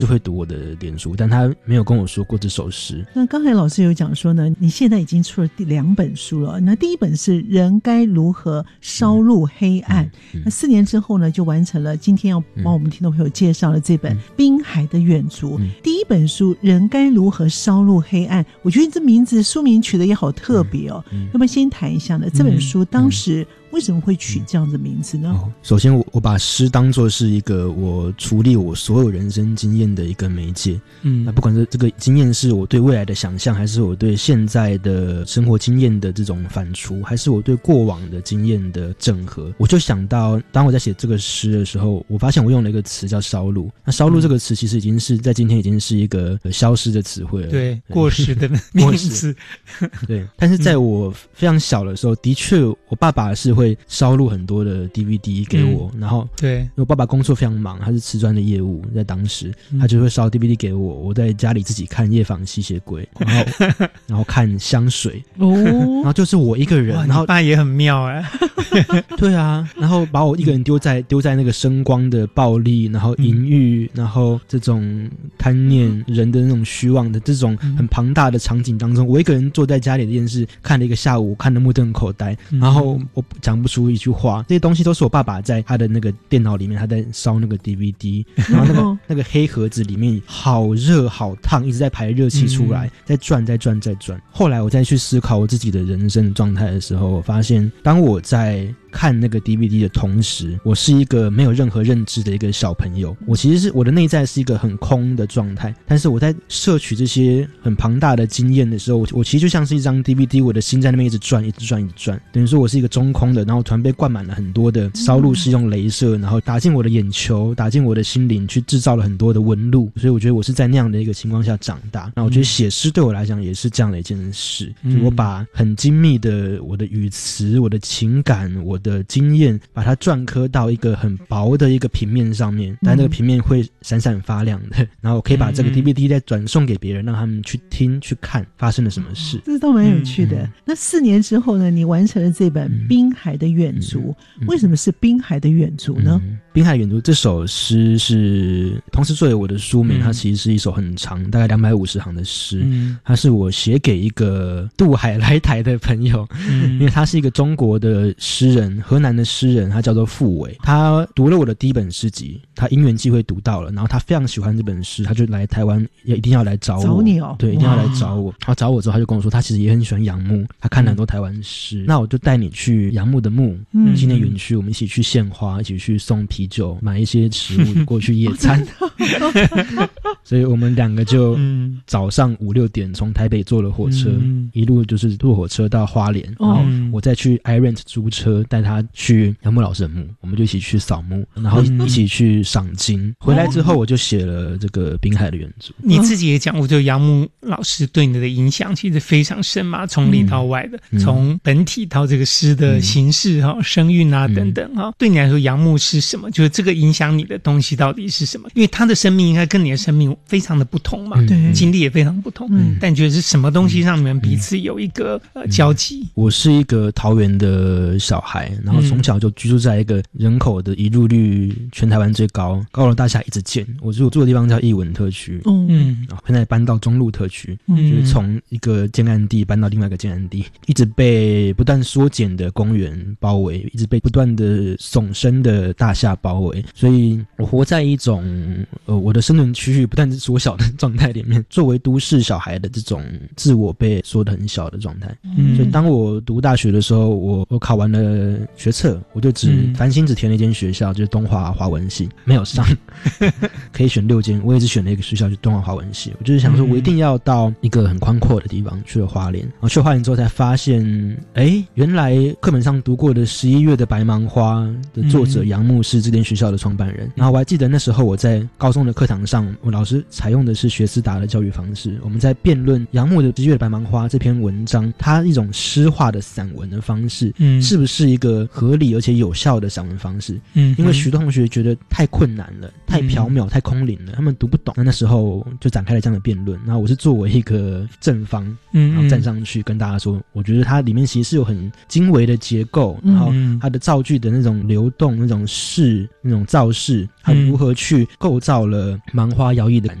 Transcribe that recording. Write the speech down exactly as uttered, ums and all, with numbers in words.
就会读我的脸书，但他没有跟我说过这首诗。 那刚才老师有讲说呢，你现在已经出了第两本书了。那第一本是《人该如何烧入黑暗》，嗯嗯、那四年之后呢，就完成了今天要帮我们听众朋友介绍的这本《滨海的远足》。嗯、第一本书《人该如何烧入黑暗》，我觉得这名字书名取得也好特别哦。嗯嗯、要不要先谈一下呢？这本书当时为什么会取这样的名字呢？ 哦、首先我，我把诗当作是一个我处理我所有人生经验的一个媒介。嗯，那不管是这个经验是我对未来的想象，还是我对现在的生活经验的这种反刍，还是我对过往的经验的整合，我就想到，当我在写这个诗的时候，我发现我用了一个词叫烧录。那烧录这个词其实已经是在今天已经是一个消失的词汇了， 对，过时的名词。 对，但是在我非常小的时候，的确，我爸爸是会烧录很多的 D V D 给我，嗯、然后对， 因为我爸爸工作非常忙，他是瓷砖的业务，在当时他就会烧 D V D 给我，我在家里自己看《夜访吸血鬼》，然后然后看香水哦，然后就是我一个人，然后你爸也很妙哎、 欸，对啊，然后把我一个人丢在丢在那个声光的暴力，然后淫欲，嗯、然后这种贪念人的那种虚妄的这种很庞大的场景当中，我一个人坐在家里的电视看了一个下午，看得目瞪口呆，然后我讲不出一句话，这些东西都是我爸爸在他的那个电脑里面，他在烧那个 D V D， 然后那个那个黑盒子里面好热好烫，一直在排热气出来，在转在转在转。后来我再去思考我自己的人生状态的时候，我发现当我在看那个 D V D 的同时，我是一个没有任何认知的一个小朋友，我其实是我的内在是一个很空的状态，但是我在摄取这些很庞大的经验的时候，我我其实就像是一张 D V D， 我的心在那边一直转一直转一直转，等于说我是一个中空的，然后突然被灌满了很多的烧录是用雷射，然后打进我的眼球，打进我的心灵，去制造了很多的纹路，所以我觉得我是在那样的一个情况下长大。那我觉得写诗对我来讲也是这样的一件事，嗯、就我把很精密的我的语词、我的情感、我的经验，把它篆刻到一个很薄的一个平面上面，但那个平面会闪闪发亮的，然后我可以把这个 D V D 再转送给别人，让他们去听去看发生了什么事。 这都蛮有趣的。嗯、那四年之后呢，你完成了这本《滨海的远足》，嗯嗯、为什么是《滨海的远足》呢？嗯滨海远足这首诗是同时作为我的书名，嗯、它其实是一首很长，大概两百五十行的诗。嗯、它是我写给一个渡海来台的朋友，嗯、因为他是一个中国的诗人，河南的诗人，他叫做傅伟。他读了我的第一本诗集，他因缘际会读到了，然后他非常喜欢这本诗，他就来台湾，也一定要来找我。 找你哦？ 对，一定要来找我。他找我之后，他就跟我说，他其实也很喜欢杨牧，他看了很多台湾诗。嗯、那我就带你去杨牧的墓纪念园区，我们一起去献花，一起去送啤酒，买一些食物过去野餐。所以我们两个就早上五六点从台北坐了火车，嗯、一路就是坐火车到花莲，然后我再去 iRent 租车带他去杨牧老师的墓，我们就一起去扫墓，然后一起去赏经。回来之后我就写了这个滨海的远足。 你自己也讲过，就杨牧老师对你的影响其实非常深嘛，从里到外的，嗯、从本体到这个诗的形式哈、嗯、声韵啊等等哈，嗯、对你来说杨牧是什么？就是这个影响你的东西到底是什么？因为他的生命应该跟你的生命非常的不同嘛，对、嗯，经历也非常不同。嗯，但你觉得是什么东西让你们彼此有一个、嗯、呃交集？ 我是一个桃园的小孩，然后从小就居住在一个人口的移入率全台湾最高、高楼大厦一直建。我住我住的地方叫艺文特区，嗯，然后现在搬到中路特区，嗯，就是从一个建案地搬到另外一个建案地，一直被不断缩减的公园包围，一直被不断的耸升的大厦包围，所以我活在一种呃我的生存区域不断缩小的状态里面，作为都市小孩的这种自我被缩得很小的状态。嗯，所以当我读大学的时候，我我考完了学测，我就只、嗯、繁星只填了一间学校，就是东华华文系，没有上，可以选六间，我也只选了一个学校，就是东华华文系。我就是想说，我一定要到一个很宽阔的地方，去了花莲。然后去了花莲之后，才发现，哎，原来课本上读过的《十一月的白芒花》的作者杨牧是这间学校的创办人。然后我还记得那时候我在高中的课堂上，我老师采用的是学思达的教育方式，我们在辩论杨牧的《十一月的白芒花》这篇文章，它一种诗化的散文的方式，嗯，是不是一个合理而且有效的散文方式？嗯，因为许多同学觉得太困难了，太缥缈，太空灵了，他们读不懂。那那时候就展开了这样的辩论，然后我是作为一个正方，然后站上去跟大家说，我觉得它里面其实是有很精微的结构，然后它的造句的那种流动、那种势、 式那种造势，它如何去构造了芒花摇曳的感